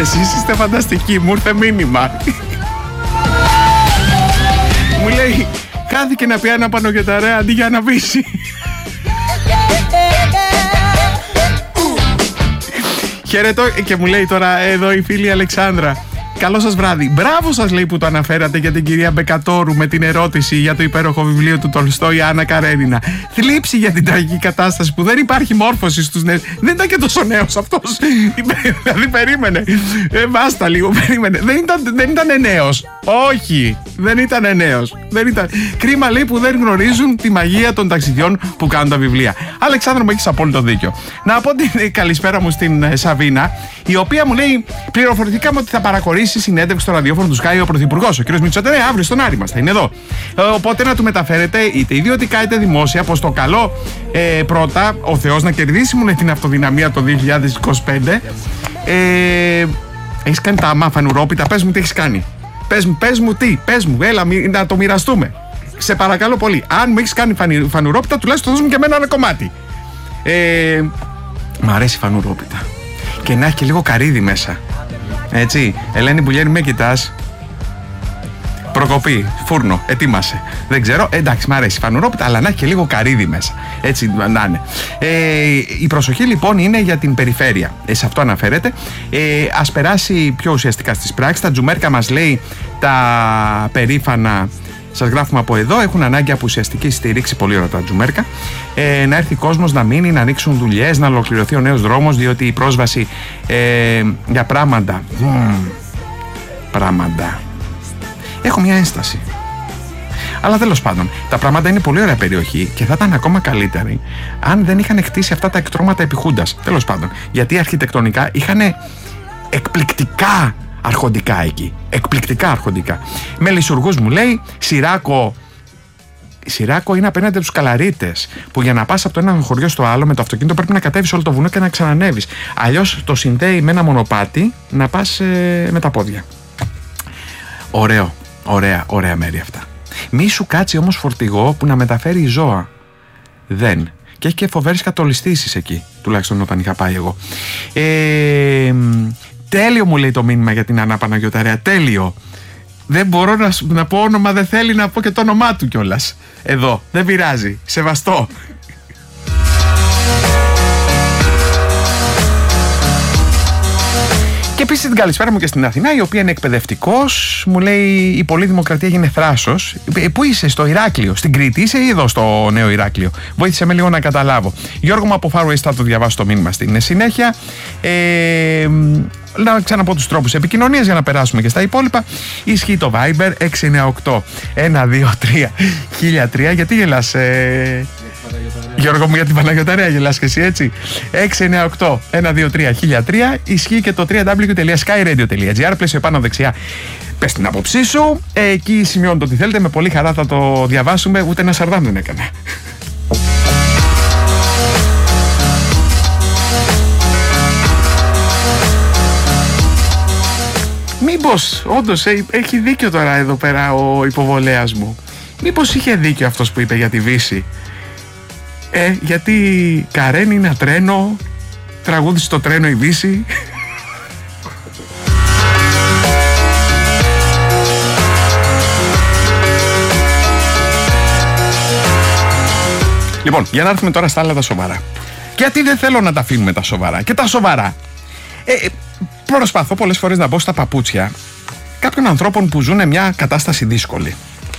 Εσείς είστε φανταστικοί, μου ήρθε μήνυμα. Μου λέει, χάθηκε να πιάνει ένα Παναγιωταρέα αντί για να βύσει. Χαιρετώ και μου λέει τώρα εδώ η φίλη Αλεξάνδρα. Καλό σας βράδυ. Μπράβο σας, λέει, που το αναφέρατε για την κυρία Μπεκατόρου με την ερώτηση για το υπέροχο βιβλίο του Τολστόη, Άννα Καρένινα. Θλίψη για την τραγική κατάσταση που δεν υπάρχει μόρφωση στους νέους. Δεν ήταν και τόσο νέος αυτός. Δηλαδή περίμενε. Βάστα λίγο, περίμενε. Δεν ήταν νέος. Όχι, δεν ήταν νέος. Κρίμα, λέει, που δεν γνωρίζουν τη μαγεία των ταξιδιών που κάνουν τα βιβλία. Αλεξάνδρο, μου έχεις απόλυτο δίκιο. Να πω την καλησπέρα μου στην Σαβίνα, η οποία μου λέει, πληροφορηθήκαμε ότι θα παραχωρήσει συνέντευξη στο ραδιόφωνο του Sky ο Πρωθυπουργός, ο κ. Μητσοτάκη, αύριο στον Άρη μας θα είναι εδώ. Οπότε να του μεταφέρετε είτε ιδιωτικά είτε δημόσια πως το καλό πρώτα ο Θεός να κερδίσει μου την αυτοδυναμία το 2025. Έχεις κάνει τα φανουρόπιτα, πες μου τι έχεις κάνει. Πες μου τι, πες μου, έλα να το μοιραστούμε. Σε παρακαλώ πολύ. Αν μου έχεις κάνει φανουρόπιτα, τουλάχιστον δώσ' μου και εμένα ένα κομμάτι. Μ' αρέσει η φανουρόπιτα. Και να έχει και λίγο καρύδι μέσα. Έτσι, Ελένη Μπουλιέρη, με κοιτάς. Προκοπή, φούρνο, ετοίμασε. Δεν ξέρω, εντάξει, μ' αρέσει φανουρόπιτα, αλλά να έχει και λίγο καρύδι μέσα. Έτσι να είναι. Η προσοχή λοιπόν είναι για την περιφέρεια. Σε αυτό αναφέρεται. Ας περάσει πιο ουσιαστικά στις πράξεις. Τα Τζουμέρκα μας λέει τα περήφανα. Σας γράφουμε από εδώ, έχουν ανάγκη από ουσιαστική στήριξη, πολύ ωραία τα Τζουμέρκα. Να έρθει κόσμος να μείνει, να ανοίξουν δουλειές, να ολοκληρωθεί ο νέος δρόμος, διότι η πρόσβαση για πράγματα. Έχω μια ένσταση. Αλλά τέλος πάντων, τα πράγματα είναι πολύ ωραία περιοχή και θα ήταν ακόμα καλύτερη αν δεν είχαν χτίσει αυτά τα εκτρώματα επί Χούντας. Τέλος πάντων, γιατί αρχιτεκτονικά είχαν εκπληκτικά αρχοντικά εκεί. Εκπληκτικά αρχοντικά. Με λυσουργούς μου λέει, Σιράκο είναι απέναντι από τους Καλαρίτες, που για να πας από το ένα χωριό στο άλλο με το αυτοκίνητο πρέπει να κατέβεις όλο το βουνό και να ξανανεύεις. Αλλιώς το συνδέει με ένα μονοπάτι να πας με τα πόδια. Ωραίο. Ωραία μέρη αυτά. Μη σου κάτσει όμως φορτηγό που να μεταφέρει ζώα. Δεν. Και έχει και φοβέρες κατολιστήσεις εκεί, τουλάχιστον όταν είχα πάει εγώ. Τέλειο, μου λέει το μήνυμα για την Άννα Παναγιωταρέα. Τέλειο. Δεν μπορώ να πω όνομα, δεν θέλει να πω και το όνομά του κιόλας. Εδώ. Δεν πειράζει. Σεβαστό. Και επίσης την καλησπέρα μου και στην Αθηνά, η οποία είναι εκπαιδευτικός. Μου λέει, η πολλή δημοκρατία έγινε θράσος. Πού είσαι, στο Ηράκλειο, στην Κρήτη είσαι ή εδώ στο νέο Ηράκλειο? Βοήθησε με λίγο να καταλάβω. Γιώργο μου από Far West, θα το διαβάσω το μήνυμα στην συνέχεια. Να ξαναπώ τους τρόπους επικοινωνίας για να περάσουμε και στα υπόλοιπα. Ισχύει το Viber 698 123 1003. Γιατί γελάς, Γιώργο μου, για την Παναγιωταρέα γελάς και εσύ, έτσι? 698 123 1003. Ισχύει και το www.skyradio.gr. Πλαίσιο πάνω δεξιά. Πες την άποψή σου. Εκεί σημειώνω το τι θέλετε. Με πολύ χαρά θα το διαβάσουμε. Ούτε ένα σαρδάμ δεν έκανε. Μήπως όντως έχει δίκιο τώρα εδώ πέρα ο υποβολέας μου? Μήπως είχε δίκιο αυτός που είπε για τη Βύση? Γιατί Καρένινα τρένο, τραγούδισε το τρένο η Βύση. Λοιπόν, για να έρθουμε τώρα στα άλλα τα σοβαρά. Γιατί δεν θέλω να τα αφήνουμε τα σοβαρά? Και τα σοβαρά. Προσπαθώ πολλές φορές να μπω στα παπούτσια κάποιων ανθρώπων που ζουν μια κατάσταση δύσκολη.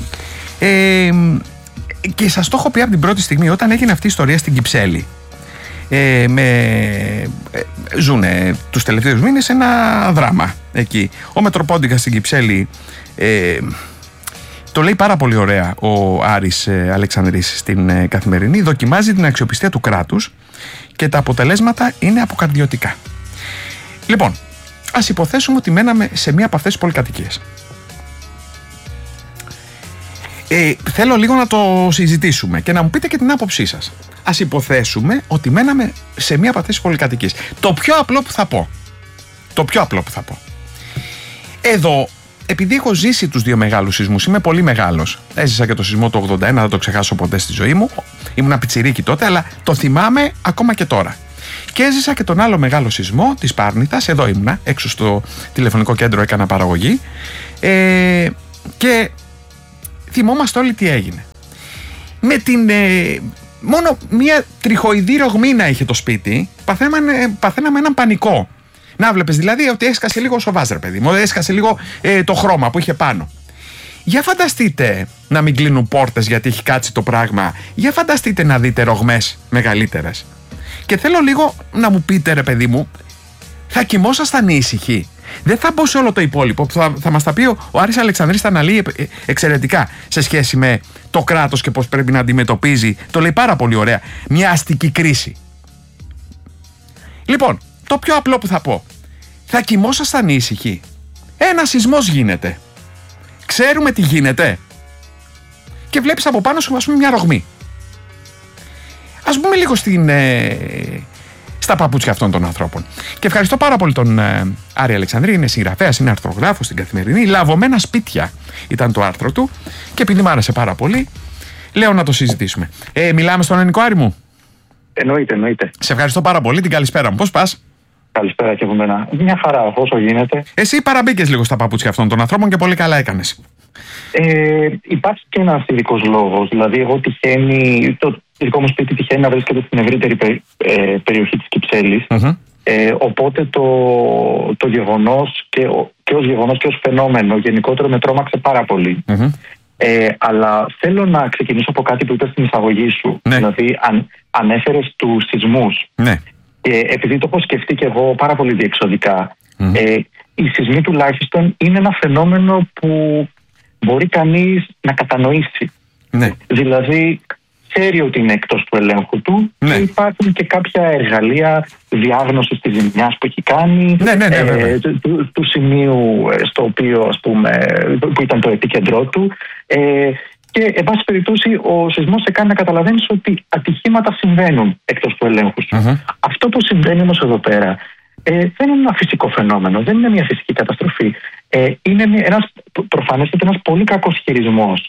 Και σας το έχω πει από την πρώτη στιγμή, όταν έγινε αυτή η ιστορία στην Κυψέλη. Ζουνε τους τελευταίους μήνες ένα δράμα εκεί. Ο Μετροπόντικας στην Κυψέλη το λέει πάρα πολύ ωραία ο Άρης Αλεξανδρής στην Καθημερινή. Δοκιμάζει την αξιοπιστία του κράτους και τα αποτελέσματα είναι αποκαρδιωτικά. Λοιπόν, ας υποθέσουμε ότι μέναμε σε μία από αυτές τις πολυκατοικίες. Θέλω λίγο να το συζητήσουμε και να μου πείτε και την άποψή σας. Ας υποθέσουμε ότι μέναμε σε μία από αυτές τις πολυκατοικίες. Το πιο απλό που θα πω. Εδώ, επειδή έχω ζήσει τους δύο μεγάλους σεισμούς, είμαι πολύ μεγάλος. Έζησα και το σεισμό του 81, δεν το ξεχάσω ποτέ στη ζωή μου. Ήμουν πιτσιρίκι τότε, αλλά το θυμάμαι ακόμα και τώρα. Και έζησα και τον άλλο μεγάλο σεισμό της Πάρνηθας. Εδώ ήμουνα, έξω στο τηλεφωνικό κέντρο έκανα παραγωγή. Και θυμόμαστε όλοι τι έγινε. Με μόνο μία τριχοειδή ρογμή να είχε το σπίτι, παθαίναμε έναν πανικό. Να βλέπεις δηλαδή ότι έσκασε λίγο ο σοβάς, ρε παιδί μου, έσκασε λίγο το χρώμα που είχε πάνω. Για φανταστείτε να μην κλείνουν πόρτες γιατί έχει κάτσει το πράγμα. Για φανταστείτε να δείτε ρογμές μεγαλύτερες. Και θέλω λίγο να μου πείτε, ρε παιδί μου, θα κοιμόσασταν ήσυχοι? Δεν θα μπω σε όλο το υπόλοιπο που θα μας τα πει ο Άρης Αλεξανδρής, τα αναλύει εξαιρετικά σε σχέση με το κράτος και πώς πρέπει να αντιμετωπίζει, το λέει πάρα πολύ ωραία, μια αστική κρίση. Λοιπόν, το πιο απλό που θα πω, θα κοιμόσασταν ήσυχοι? Ένα σεισμός γίνεται, ξέρουμε τι γίνεται, και βλέπεις από πάνω σου, ας πούμε, μια ρογμή. Ας μπούμε λίγο στα παπούτσια αυτών των ανθρώπων. Και ευχαριστώ πάρα πολύ τον Άρη Αλεξανδρή, είναι συγγραφέας, είναι αρθρογράφος στην Καθημερινή. Λαβωμένα σπίτια ήταν το άρθρο του, και επειδή μου άρεσε πάρα πολύ, λέω να το συζητήσουμε. Μιλάμε στον Νικό, Άρη μου? Εννοείται. Σε ευχαριστώ πάρα πολύ, την καλησπέρα μου. Πώς πας? Καλησπέρα και από μένα. Μια χαρά, όσο γίνεται. Εσύ παραμπήκες λίγο στα παπούτσια αυτών των ανθρώπων και πολύ καλά έκανες. Υπάρχει και ένας ειδικός λόγος. Δηλαδή, το δικό μου σπίτι τυχαίνει να βρίσκεται στην ευρύτερη περιοχή της Κυψέλης. Οπότε το γεγονός και ως γεγονός και ως φαινόμενο γενικότερο με τρόμαξε πάρα πολύ. Αλλά θέλω να ξεκινήσω από κάτι που είπες στην εισαγωγή σου. Ναι. Δηλαδή, ανέφερες τους σεισμούς. Ναι. Επειδή το έχω σκεφτεί και εγώ πάρα πολύ διεξοδικά, οι σεισμοί τουλάχιστον είναι ένα φαινόμενο που μπορεί κανείς να κατανοήσει. Ναι. Δηλαδή, ξέρει ότι είναι εκτός του ελέγχου του, και υπάρχουν και κάποια εργαλεία διάγνωσης της ζημιάς που έχει κάνει, του σημείου στο οποίο, ας πούμε, που ήταν το επίκεντρό του, και εν πάση περιπτώσει ο σεισμός σε κάνει να καταλαβαίνεις ότι ατυχήματα συμβαίνουν εκτός του ελέγχου σου. Αυτό που συμβαίνει όμως εδώ πέρα δεν είναι ένα φυσικό φαινόμενο, δεν είναι μια φυσική καταστροφή. Είναι προφανέστατα ένας πολύ κακός χειρισμός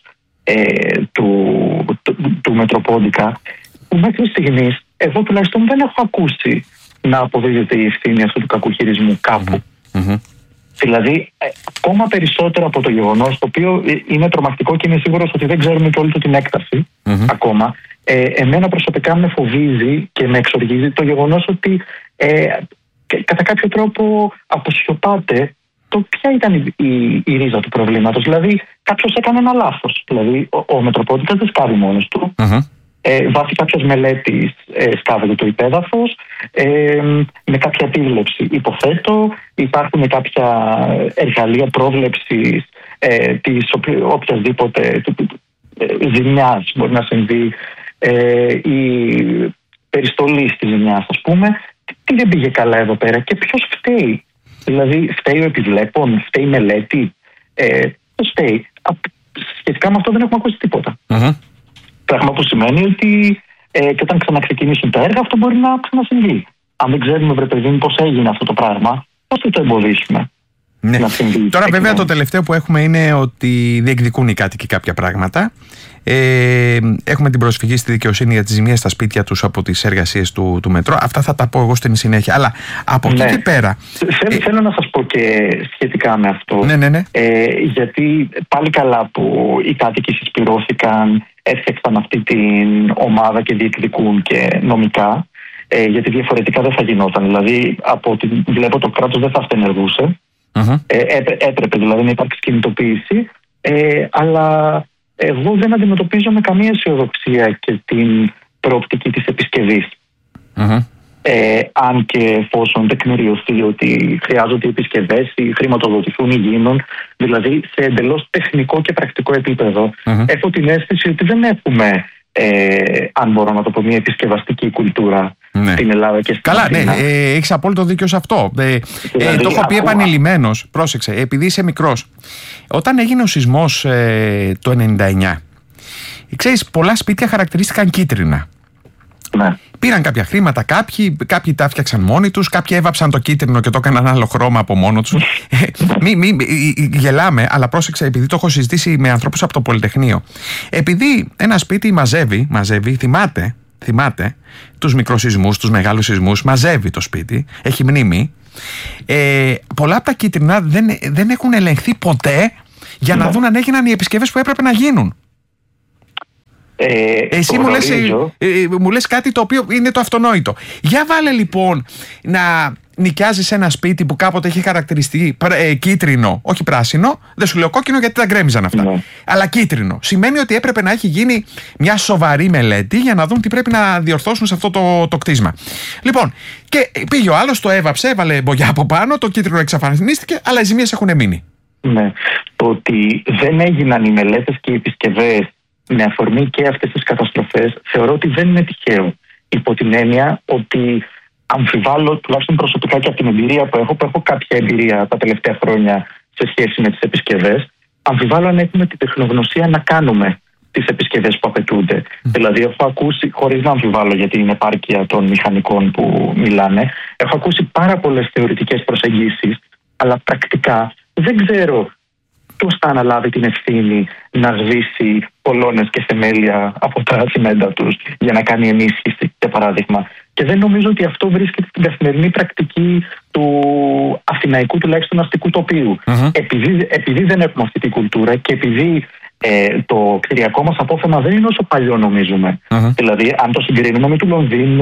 του Μετροπόντικα, που μέχρι στιγμής εγώ τουλάχιστον δεν έχω ακούσει να αποδίδεται η ευθύνη αυτού του κακού χειρισμού κάπου. Δηλαδή, ακόμα περισσότερο από το γεγονός, το οποίο είναι τρομακτικό και είμαι σίγουρος ότι δεν ξέρουμε και όλη του την έκταση ακόμα, εμένα προσωπικά με φοβίζει και με εξοργίζει το γεγονός ότι κατά κάποιο τρόπο αποσιωπάται ποια ήταν η ρίζα του προβλήματος. Δηλαδή, κάποιος έκανε ένα λάθος. Δηλαδή, ο Μετροπόντικας δεν σκάβει μόνος του. Βάσει κάποιας μελέτης σκάβεται το υπέδαφος, με κάποια επίβλεψη υποθέτω. Υπάρχουν κάποια εργαλεία πρόβλεψης της οποιασδήποτε ζημιάς μπορεί να συμβεί, η περιστολή της ζημιάς, ας πούμε. Τι δεν πήγε καλά εδώ πέρα και ποιος φταίει? Δηλαδή, φταίει ο επιβλέπων, φταίει η μελέτη, ποιος φταίει? Σχετικά με αυτό δεν έχουμε ακούσει τίποτα. Πράγμα που σημαίνει ότι και όταν ξαναξεκινήσουν τα έργα, αυτό μπορεί να ξανασυμβεί. Αν δεν ξέρουμε, βρε παιδί μου, πώς έγινε αυτό το πράγμα, πώς θα το εμποδίσουμε? Ναι. Τώρα, βέβαια, το τελευταίο που έχουμε είναι ότι διεκδικούν οι κάτοικοι κάποια πράγματα. Έχουμε την προσφυγή στη δικαιοσύνη για τις ζημίες στα σπίτια τους από τις εργασίες του Μετρό. Αυτά θα τα πω εγώ στην συνέχεια. Αλλά από εκεί και πέρα. Θέλω να σας πω και σχετικά με αυτό. Ναι. Γιατί πάλι καλά που οι κάτοικοι συσπυρώθηκαν, έφτιαξαν αυτή την ομάδα και διεκδικούν και νομικά. Γιατί διαφορετικά δεν θα γινόταν. Δηλαδή, από ό,τι βλέπω, το κράτος δεν θα αυτενεργούσε. Έπρεπε δηλαδή να υπάρξει κινητοποίηση, αλλά εγώ δεν αντιμετωπίζω με καμία αισιοδοξία και την προοπτική της επισκευής. Αν και εφόσον τεκμηριωθεί ότι χρειάζονται επισκευές ή χρηματοδοτηθούν ή γίνουν, δηλαδή σε εντελώς τεχνικό και πρακτικό επίπεδο, έχω την αίσθηση ότι δεν έχουμε, αν μπορώ να το πω, μια επισκευαστική κουλτούρα στην Ελλάδα και στην Αθήνα. Καλά, ναι, έχεις απόλυτο δίκιο σε αυτό. Δηλαδή, το έχω πει επανειλημμένος, πρόσεξε, επειδή είσαι μικρός. Όταν έγινε ο σεισμός το 1999, ξέρεις, πολλά σπίτια χαρακτηρίστηκαν κίτρινα. Ναι. Πήραν κάποια χρήματα κάποιοι τα φτιάξαν μόνοι τους, κάποιοι έβαψαν το κίτρινο και το έκαναν άλλο χρώμα από μόνο τους. Γελάμε, αλλά πρόσεξε, επειδή το έχω συζητήσει με ανθρώπους από το Πολυτεχνείο. Επειδή ένα σπίτι μαζεύει, θυμάται θυμάται τους μικροσεισμούς, τους μεγάλους σεισμούς, μαζεύει το σπίτι, έχει μνήμη. Πολλά από τα κίτρινα δεν έχουν ελεγχθεί ποτέ για να δουν αν έγιναν οι επισκευές που έπρεπε να γίνουν. Εσύ μου λες κάτι το οποίο είναι το αυτονόητο. Για βάλε λοιπόν να νοικιάζεις ένα σπίτι που κάποτε είχε χαρακτηριστεί κίτρινο, όχι πράσινο, δεν σου λέω κόκκινο γιατί τα γκρέμιζαν αυτά, αλλά κίτρινο. Σημαίνει ότι έπρεπε να έχει γίνει μια σοβαρή μελέτη για να δουν τι πρέπει να διορθώσουν σε αυτό το κτίσμα. Λοιπόν, και πήγε ο άλλος, το έβαψε, έβαλε μπογιά από πάνω, το κίτρινο εξαφανίστηκε, αλλά οι ζημίες έχουν μείνει. Ναι. Το ότι δεν έγιναν οι μελέτες και οι επισκευές με αφορμή και αυτές τις καταστροφές θεωρώ ότι δεν είναι τυχαίο. Υπό την έννοια ότι αμφιβάλλω, τουλάχιστον προσωπικά και από την εμπειρία που έχω κάποια εμπειρία τα τελευταία χρόνια σε σχέση με τις επισκευές, αμφιβάλλω αν έχουμε την τεχνογνωσία να κάνουμε τις επισκευές που απαιτούνται. Δηλαδή, έχω ακούσει, χωρίς να αμφιβάλλω για την επάρκεια των μηχανικών που μιλάνε, έχω ακούσει πάρα πολλές θεωρητικές προσεγγίσεις, αλλά πρακτικά δεν ξέρω ποιος θα αναλάβει την ευθύνη να σβήσει κολόνες και θεμέλια από τα τσιμέντα τους για να κάνει ενίσχυση, για παράδειγμα. Και δεν νομίζω ότι αυτό βρίσκεται στην καθημερινή πρακτική του αθηναϊκού, τουλάχιστον αστικού τοπίου. Επειδή δεν έχουμε αυτή την κουλτούρα και επειδή το κτηριακό μας απόθεμα δεν είναι όσο παλιό νομίζουμε. Δηλαδή, αν το συγκρίνουμε με του Λονδίνου,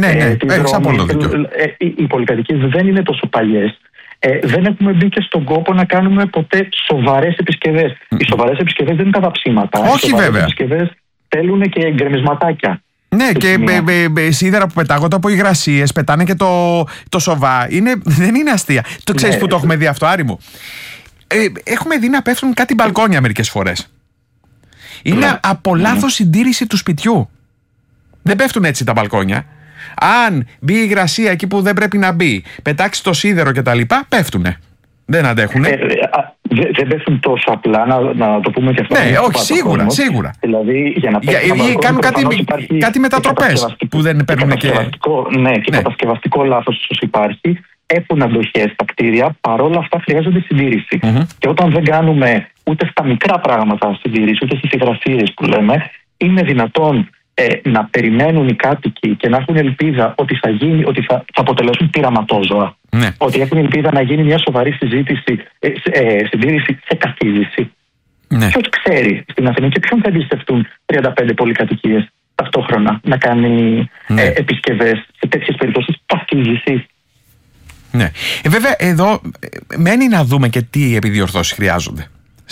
οι πολυκατοικίες δεν είναι τόσο παλιές. Δεν έχουμε μπει και στον κόπο να κάνουμε ποτέ σοβαρές επισκευές. Οι σοβαρές επισκευές δεν είναι τα βαψίματα. Όχι, βέβαια. Οι επισκευές θέλουν και γκρεμισματάκια. Ναι, και σίδερα που πετάγονται από υγρασίες, πετάνε και το σοβά. Δεν είναι αστεία. Το ξέρεις που το έχουμε δει αυτό, Άρη μου? Έχουμε δει να πέφτουν κάτι μπαλκόνια μερικές φορές. Είναι από λάθος συντήρηση του σπιτιού. Δεν πέφτουν έτσι τα μπαλκόνια. Αν μπει η υγρασία εκεί που δεν πρέπει να μπει, πετάξει το σίδερο κτλ., πέφτουνε. Δεν αντέχουνε. Δεν πέφτουν τόσο απλά, να το πούμε και αυτό. Ναι, όχι, σίγουρα. Δηλαδή, για να πέφτουν. Ή κάνουν κάτι μετατροπές που δεν παίρνουν και. Ναι, και κατασκευαστικό λάθος ίσως υπάρχει. Έχουν αντοχές στα κτίρια, παρόλα αυτά χρειάζονται συντήρηση. Και όταν δεν κάνουμε ούτε στα μικρά πράγματα συντήρηση, ούτε στις υγρασίες που λέμε, είναι δυνατόν να περιμένουν οι κάτοικοι και να έχουν ελπίδα ότι θα αποτελέσουν πειραματόζωα. Ναι. Ότι έχουν ελπίδα να γίνει μια σοβαρή συντήρηση σε καθίζηση. Ναι. Ποιος ξέρει στην Αθήνα και ποιον θα εμπιστευτούν 35 πολυκατοικίες ταυτόχρονα να κάνει επισκευές σε τέτοιες περιπτώσεις καθίζησης. Ναι. Βέβαια, εδώ μένει να δούμε και τι επιδιορθώσεις χρειάζονται.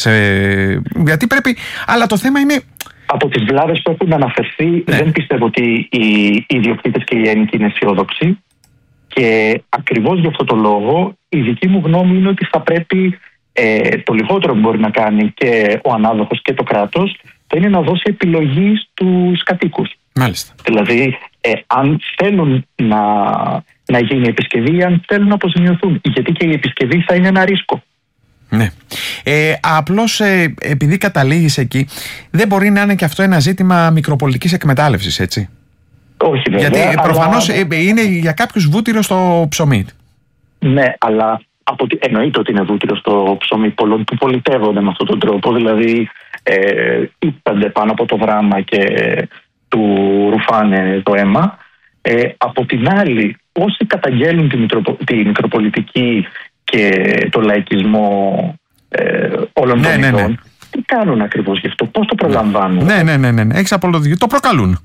Γιατί πρέπει. Αλλά το θέμα είναι. Από τις βλάβες που έχουν αναφερθεί, δεν πιστεύω ότι οι ιδιοκτήτες και οι ένοικοι είναι αισιόδοξοι. Και ακριβώς γι' αυτό το λόγο, η δική μου γνώμη είναι ότι θα πρέπει το λιγότερο που μπορεί να κάνει και ο ανάδοχος και το κράτος, θα είναι να δώσει επιλογή στους κατοίκους. Μάλιστα. Δηλαδή, αν θέλουν να γίνει επισκευή, αν θέλουν να αποζημιωθούν. Γιατί και η επισκευή θα είναι ένα ρίσκο. Ναι. Απλώς επειδή καταλήγεις εκεί, δεν μπορεί να είναι και αυτό ένα ζήτημα μικροπολιτικής εκμετάλλευσης, έτσι? Όχι, βέβαια. Γιατί προφανώς είναι για κάποιους βούτυρο στο ψωμί. Ναι, αλλά εννοείται ότι είναι βούτυρο στο ψωμί πολλών που πολιτεύονται με αυτόν τον τρόπο. Δηλαδή, ύπτανται πάνω από το δράμα και του ρουφάνε το αίμα. Από την άλλη, όσοι καταγγέλνουν τη μικροπολιτική και το λαϊκισμό όλων των ειδών, τι κάνουν ακριβώς γι' αυτό, πώς το προλαμβάνουν? Ναι, έχεις απόλυτο δίκιο. Το προκαλούν.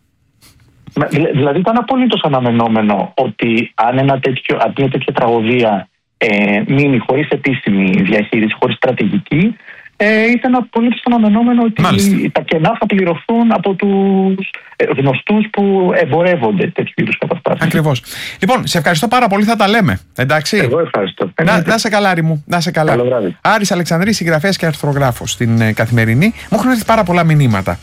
Δηλαδή ήταν απολύτως αναμενόμενο ότι αν μια τέτοια τραγωδία μείνει χωρίς επίσημη διαχείριση, χωρίς στρατηγική, ήταν απολύτως αναμενόμενο ότι τα κενά θα πληρωθούν από τους γνωστούς που εμπορεύονται τέτοιου είδους καταστάσεις. Ακριβώς. Λοιπόν, σε ευχαριστώ πάρα πολύ, θα τα λέμε. Εντάξει. Εγώ ευχαριστώ. Να σε καλά, Άρη μου. Να σε καλά. Καλό βράδυ. Άρης Αλεξανδρής, συγγραφέας και αρθρογράφος στην Καθημερινή. Μου έχουν έρθει πάρα πολλά μηνύματα.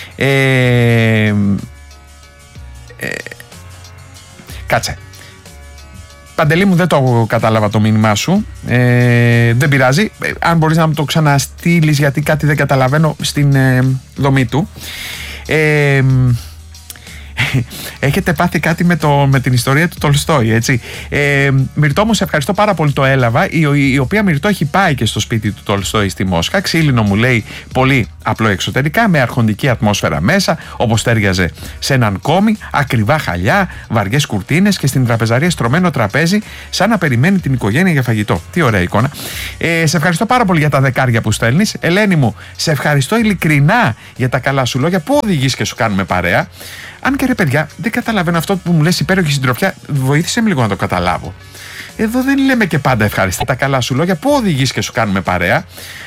Κάτσε. Παντελή μου, δεν το κατάλαβα το μήνυμά σου. Δεν πειράζει. Αν μπορείς να μου το ξαναστείλεις, γιατί κάτι δεν καταλαβαίνω στην δομή του. έχετε πάθει κάτι με την ιστορία του Τολστόη, έτσι. Μυρτώ μου, σε ευχαριστώ πάρα πολύ, το έλαβα. Η οποία Μυρτώ έχει πάει και στο σπίτι του Τολστόη στη Μόσχα. Ξύλινο, μου λέει, πολύ απλό εξωτερικά, με αρχοντική ατμόσφαιρα μέσα, όπως τέριαζε σε έναν κόμι, ακριβά χαλιά, βαριές κουρτίνες και στην τραπεζαρία στρωμένο τραπέζι, σαν να περιμένει την οικογένεια για φαγητό. Τι ωραία εικόνα. Σε ευχαριστώ πάρα πολύ για τα δεκάρια που στέλνεις. Ελένη μου, σε ευχαριστώ ειλικρινά για τα καλά σου λόγια. Πού οδηγείς και σου κάνουμε παρέα. Αν και ρε παιδιά, δεν καταλαβαίνω αυτό που μου λες, υπέροχη συντροφιά. Βοήθησε με λίγο να το καταλάβω. Εδώ δεν λέμε και πάντα ευχαριστή τα καλά σου λόγια. Πού οδηγείς και σου κάνουμε παρέα.